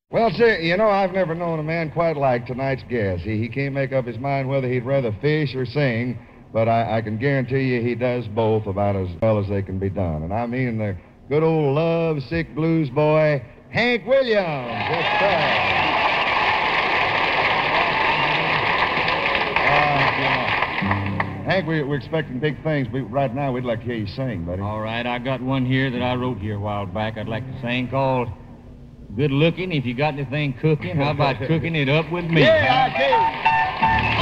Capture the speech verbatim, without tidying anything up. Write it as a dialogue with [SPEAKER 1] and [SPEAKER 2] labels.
[SPEAKER 1] Well, sir, you know, I've never known a man quite like tonight's guest. He, he can't make up his mind whether he'd rather fish or sing, but I, I can guarantee you he does both about as well as they can be done. And I mean the good old love-sick blues boy, Hank Williams. Yes, sir. Hank, we, we're expecting big things, but right now we'd like to hear you sing, buddy.
[SPEAKER 2] All right, I got one here that I wrote here a while back I'd like to sing called Good Looking. If you got anything cooking, how about cooking it up with me?
[SPEAKER 1] Yeah, I do.